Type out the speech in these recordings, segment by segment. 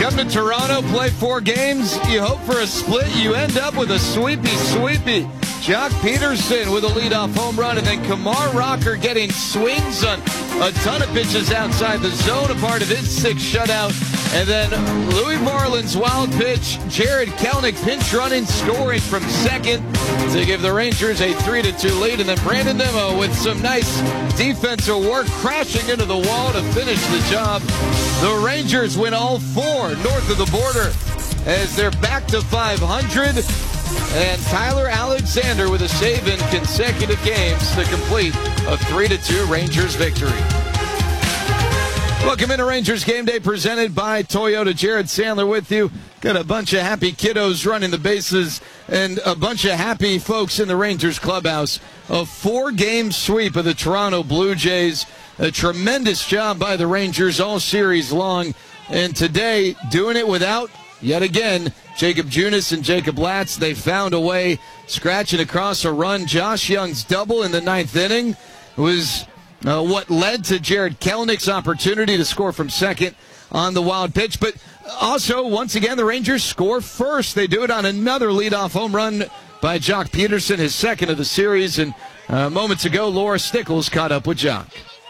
come to Toronto, play 4 games, you hope for a split, you end up with a sweepy. Jock Peterson with a leadoff home run, and then Kumar Rocker getting swings on a ton of pitches outside the zone, a part of his 6th shutout. And then Louis Marlin's wild pitch, Jared Kelenic pinch running, scoring from second to give the Rangers a 3-2 lead. And then Brandon Nimmo with some nice defensive work, crashing into the wall to finish the job. The Rangers win all 4 north of the border as they're back to 500. And Tyler Alexander with a save in consecutive games to complete a 3-2 Rangers victory. Welcome into Rangers Game Day, presented by Toyota. Jared Sandler with you. Got a bunch of happy kiddos running the bases and a bunch of happy folks in the Rangers clubhouse. A 4-game sweep of the Toronto Blue Jays. A tremendous job by the Rangers all series long. And today, doing it without, yet again, Jacob Junis and Jacob Latz. They found a way, scratching across a run. Josh Young's double in the 9th inning was what led to Jared Kelenic's opportunity to score from second on the wild pitch. But also, once again, the Rangers score first. They do it on another leadoff home run by Jock Peterson, his 2nd of the series. And moments ago, Laura Stickles caught up with Jock.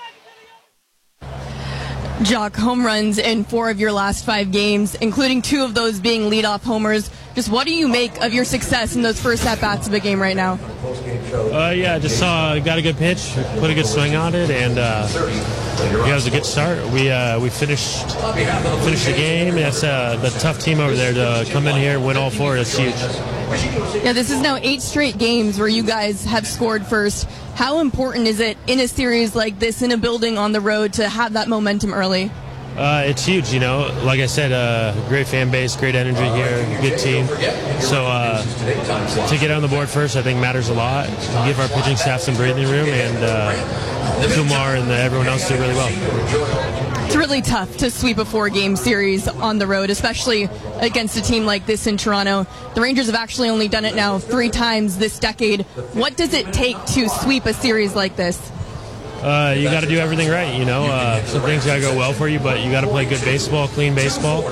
Jock, home runs in 4 of your last 5 games, including 2 of those being leadoff homers. Just what do you make of your success in those first at-bats of a game right now? Just got a good pitch, put a good swing on it, and it was a good start. We finished the game. It's the tough team over there to come in here and win all 4. That's huge. Yeah, this is now 8 straight games where you guys have scored first. How important is it in a series like this, in a building on the road, to have that momentum early? It's huge, Like I said, great fan base, great energy here, good team. So to get on the board first, I think matters a lot. Give our pitching staff some breathing room, and Kumar and everyone else do really well. It's really tough to sweep a 4-game series on the road, especially against a team like this in Toronto. The Rangers have actually only done it now 3 times this decade. What does it take to sweep a series like this? You got to do everything right, Some things got to go well for you, but you got to play good baseball, clean baseball.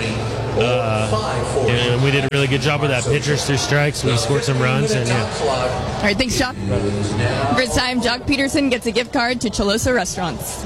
And we did a really good job with that. Pitchers through strikes, we scored some runs, and yeah. All right, thanks, Jock. First time, Jock Peterson gets a gift card to Chalosa Restaurants.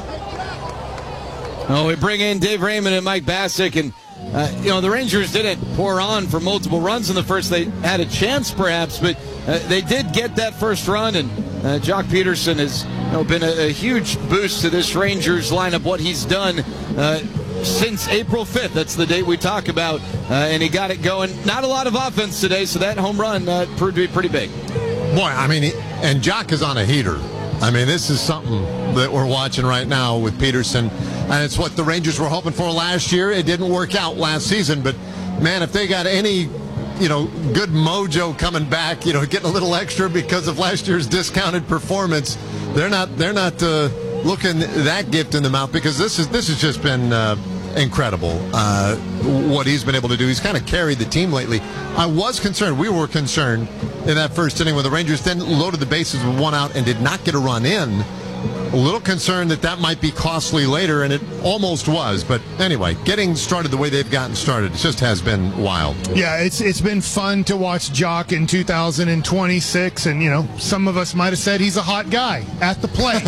We bring in Dave Raymond and Mike Bassick, and the Rangers didn't pour on for multiple runs in the first. They had a chance, perhaps, but they did get that first run, and Jock Peterson has been a huge boost to this Rangers lineup, what he's done since April 5th. That's the date we talk about, and he got it going. Not a lot of offense today, so that home run proved to be pretty big. Boy, and Jock is on a heater. This is something that we're watching right now with Peterson, and it's what the Rangers were hoping for last year. It didn't work out last season, but, man, if they got any, good mojo coming back, getting a little extra because of last year's discounted performance, they're not looking that gift in the mouth, because this has just been incredible what he's been able to do. He's kind of carried the team lately. We were concerned in that first inning when the Rangers then loaded the bases with 1 out and did not get a run in. A little concerned that might be costly later, and it almost was. But anyway, getting started the way they've gotten started, it just has been wild. Yeah, it's been fun to watch Jock in 2026, and some of us might have said he's a hot guy at the plate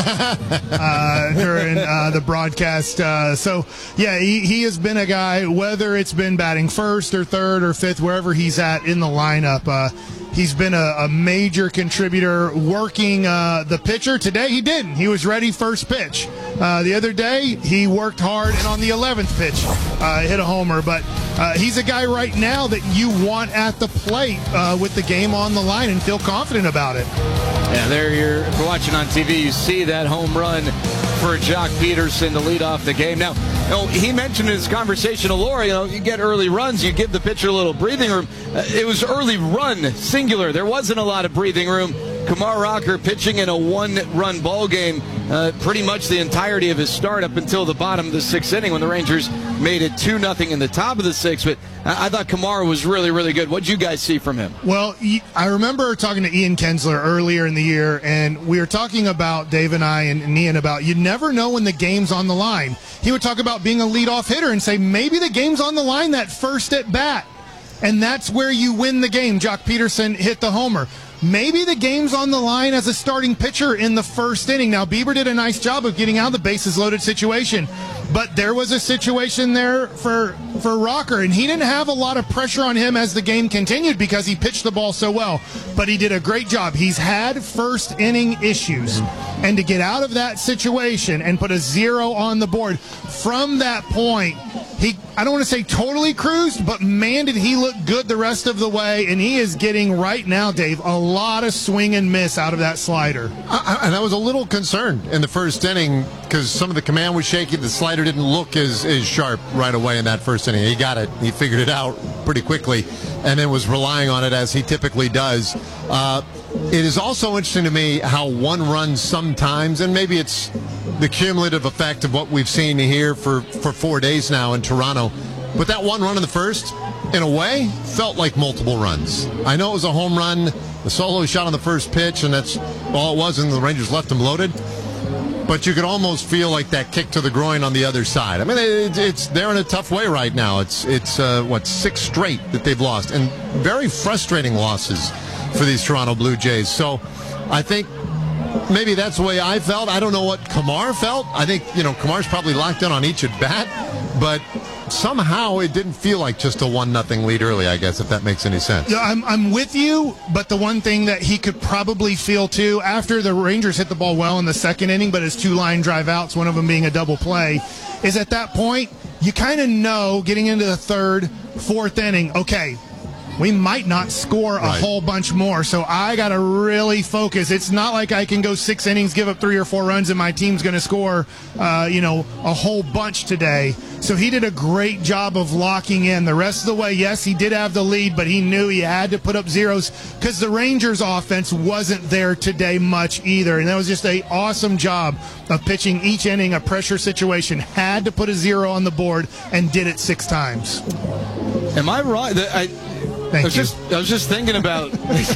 during the broadcast. So yeah, he has been a guy, whether it's been batting first or third or fifth, wherever he's at in the lineup. He's been a major contributor working the pitcher. Today he didn't. He was ready first pitch. The other day he worked hard, and on the 11th pitch hit a homer. But he's a guy right now that you want at the plate with the game on the line and feel confident about it. Yeah, there you're watching on TV. You see that home run for Jock Peterson to lead off the game. Now, he mentioned in his conversation to Laura, you get early runs, you give the pitcher a little breathing room. It was early run, singular. There wasn't a lot of breathing room. Kumar Rocker pitching in a 1-run ball game pretty much the entirety of his start up until the bottom of the sixth inning when the Rangers made it 2-0 in the top of the sixth. But I thought Kamara was really, really good. What did you guys see from him? Well, I remember talking to Ian Kinsler earlier in the year, and we were talking about, Dave and I and Ian, about you never know when the game's on the line. He would talk about being a leadoff hitter and say maybe the game's on the line that first at bat, and that's where you win the game. Jock Peterson hit the homer. Maybe the game's on the line as a starting pitcher in the first inning. Now, Bieber did a nice job of getting out of the bases-loaded situation, but there was a situation there for Rocker, and he didn't have a lot of pressure on him as the game continued because he pitched the ball so well, but he did a great job. He's had first-inning issues, and to get out of that situation and put a 0 on the board, from that point, I don't want to say totally cruised, but man, did he look good the rest of the way, and he is getting right now, Dave, a lot of swing and miss out of that slider. And I was a little concerned in the first inning because some of the command was shaky. The slider didn't look as sharp right away in that first inning. He got it. He figured it out pretty quickly and then was relying on it as he typically does. It is also interesting to me how one run sometimes, and maybe it's the cumulative effect of what we've seen here for 4 days now in Toronto, but that one run in the first, in a way, felt like multiple runs. I know it was a home run, the solo shot on the first pitch, and that's all it was, and the Rangers left him loaded. But you could almost feel like that kick to the groin on the other side. I mean, they're in a tough way right now. It's 6 straight that they've lost, and very frustrating losses for these Toronto Blue Jays. So I think maybe that's the way I felt. I don't know what Kamar felt. I think, Kamar's probably locked in on each at bat, but somehow it didn't feel like just a 1-0 lead early, I guess, if that makes any sense. Yeah, I'm with you, but the one thing that he could probably feel too, after the Rangers hit the ball well in the second inning, but his 2 line drive outs, one of them being a double play, is at that point, you kind of know getting into the third, fourth inning, okay, we might not score a whole bunch more, so I got to really focus. It's not like I can go 6 innings, give up 3 or 4 runs, and my team's going to score, a whole bunch today. So he did a great job of locking in. The rest of the way, yes, he did have the lead, but he knew he had to put up zeros because the Rangers' offense wasn't there today much either, and that was just an awesome job of pitching each inning a pressure situation. Had to put a 0 on the board and did it 6 times. Am I right? I was just thinking about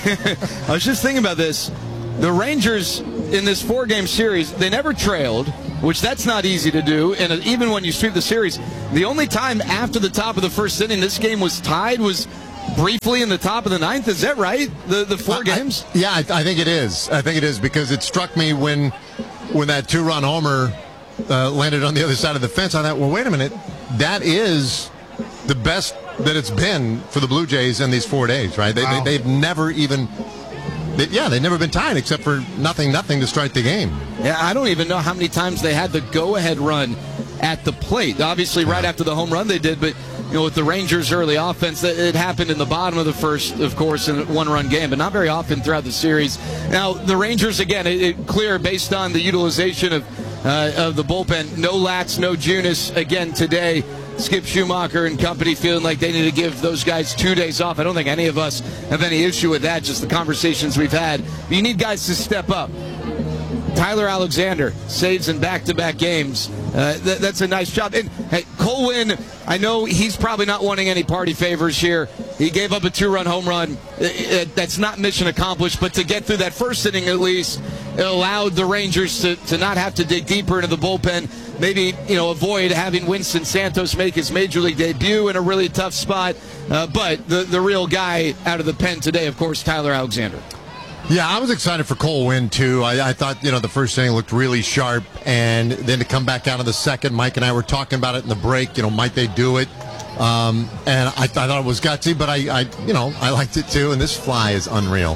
this. The Rangers in this 4-game series, they never trailed, which that's not easy to do. And even when you sweep the series, the only time after the top of the first inning this game was tied was briefly in the top of the 9th. Is that right? The 4 games? I think it is. I think it is because it struck me when that 2-run homer landed on the other side of the fence. I thought, well, wait a minute, that is the best that it's been for the Blue Jays in these 4 days, right? They've never even, they've never been tied except for nothing to start the game. Yeah, I don't even know how many times they had the go-ahead run at the plate. Obviously, right after the home run they did, but with the Rangers' early offense, it happened in the bottom of the first, of course, in a 1-run game, but not very often throughout the series. Now, the Rangers, again, clear based on the utilization of the bullpen. No Latz, no Junis again today. Skip Schumacher and company feeling like they need to give those guys 2 days off. I don't think any of us have any issue with that, just the conversations we've had. You need guys to step up. Tyler Alexander saves in back-to-back games. That's a nice job. And hey, Cole Winn, I know he's probably not wanting any party favors here. He gave up a 2-run home run. That's not mission accomplished, but to get through that first inning at least, it allowed the Rangers to not have to dig deeper into the bullpen. Maybe, avoid having Winston Santos make his major league debut in a really tough spot. But the real guy out of the pen today, of course, Tyler Alexander. Yeah, I was excited for Cole Winn, too. I thought, the first inning looked really sharp, and then to come back out of the second, Mike and I were talking about it in the break, might they do it? And I thought it was gutsy, but I liked it, too, and this fly is unreal.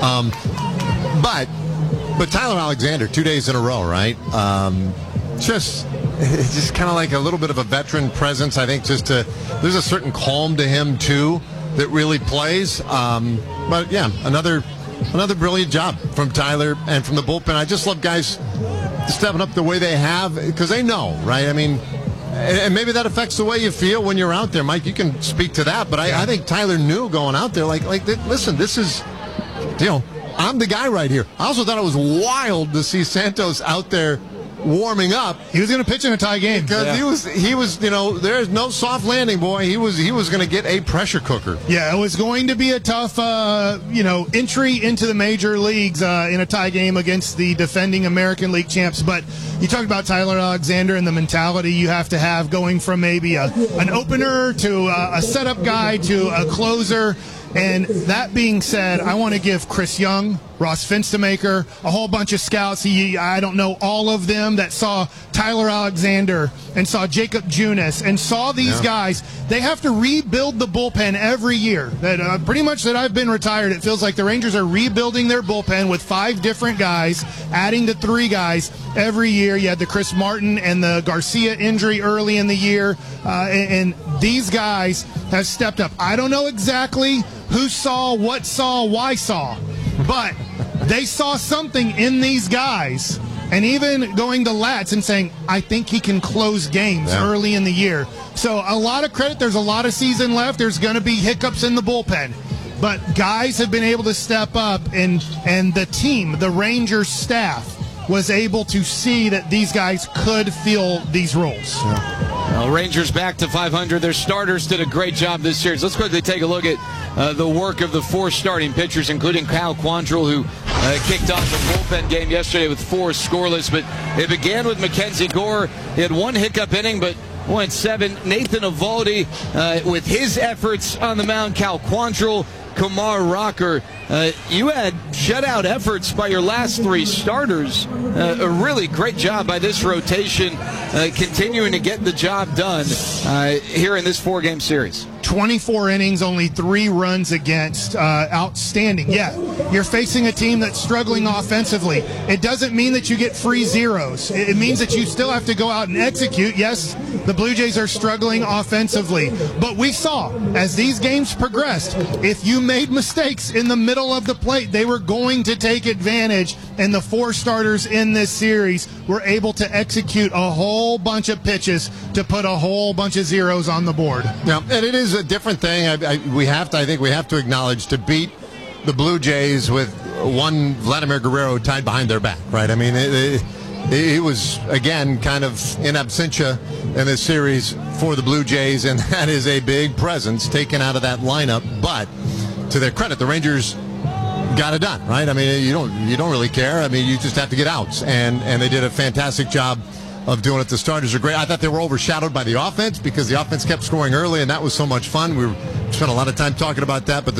But Tyler Alexander, 2 days in a row, right? Just kind of like a little bit of a veteran presence, I think, there's a certain calm to him, too, that really plays. But, yeah, Another brilliant job from Tyler and from the bullpen. I just love guys stepping up the way they have because they know, right? I mean, and maybe that affects the way you feel when you're out there. Mike, you can speak to that, but I think Tyler knew going out there, like listen, this is, I'm the guy right here. I also thought it was wild to see Santos out there warming up. He was going to pitch in a tie game because he was there's no soft landing, boy. He was going to get a pressure cooker. Yeah, it was going to be a tough entry into the major leagues in a tie game against the defending American League champs. But you talked about Tyler Alexander and the mentality you have to have going from maybe an opener to a setup guy to a closer. And that being said, I want to give Chris Young, Ross Finstamaker, a whole bunch of scouts. I don't know all of them that saw Tyler Alexander and saw Jacob Junis and saw these guys. They have to rebuild the bullpen every year. That pretty much that I've been retired, it feels like the Rangers are rebuilding their bullpen with 5 different guys, adding to 3 guys every year. You had the Chris Martin and the Garcia injury early in the year, and these guys have stepped up. I don't know exactly who saw, what saw, why saw, but they saw something in these guys. And even going to Latz and saying, I think he can close games early in the year. So a lot of credit. There's a lot of season left. There's going to be hiccups in the bullpen. But guys have been able to step up, and the team, the Rangers staff, was able to see that these guys could fill these roles. Well, Rangers back to 500. Their starters did a great job this series. Let's quickly take a look at the work of the 4 starting pitchers, including Kyle Quantrill, who kicked off the bullpen game yesterday with 4 scoreless. But it began with Mackenzie Gore. He had 1 hiccup inning, but went 7. Nathan Eovaldi with his efforts on the mound. Kyle Quantrill, Kumar Rocker. You had shutout efforts by your last 3 starters. A really great job by this rotation, continuing to get the job done here in this 4-game series. 24 innings, only 3 runs against. Outstanding. Yeah, you're facing a team that's struggling offensively. It doesn't mean that you get free zeros. It means that you still have to go out and execute. Yes, the Blue Jays are struggling offensively, but we saw as these games progressed, if you made mistakes in the middle of the plate, they were going to take advantage, and the 4 starters in this series were able to execute a whole bunch of pitches to put a whole bunch of zeros on the board. Yeah, and it is a different thing. I think we have to acknowledge, to beat the Blue Jays with 1 Vladimir Guerrero tied behind their back, right? I mean, it was, again, kind of in absentia in this series for the Blue Jays, and that is a big presence taken out of that lineup. But to their credit, the Rangers got it done, right? I mean, you don't really care. I mean, you just have to get outs, and they did a fantastic job of doing it. The starters are great. I thought they were overshadowed by the offense because the offense kept scoring early, and that was so much fun. We spent a lot of time talking about that, but